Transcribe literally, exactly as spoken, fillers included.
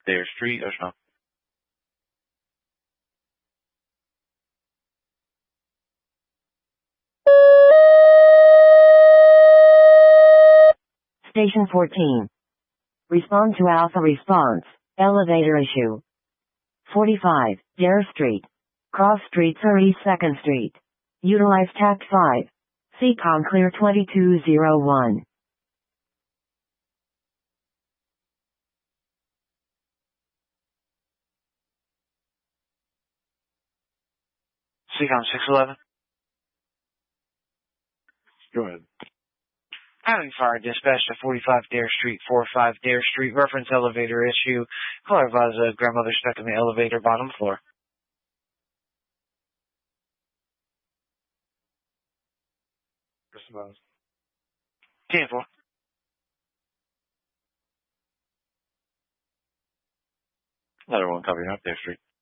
Dare Street, Ocean. Station fourteen. Respond to Alpha response. Elevator issue. forty-five, Dare Street. Cross Street or East second Street. Utilize Tact five. C COM clear twenty-two oh one. C COM six eleven. Go ahead. Having fire dispatch to forty-five Dare Street, forty-five Dare Street, reference elevator issue. Caller advise a grandmother stuck in the elevator bottom floor. Response. ten four. Letter one, copy up Dare Street.